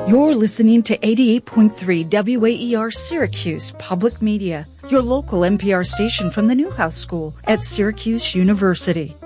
You're listening to 88.3 WAER Syracuse Public Media, your local NPR station from the Newhouse School at Syracuse University.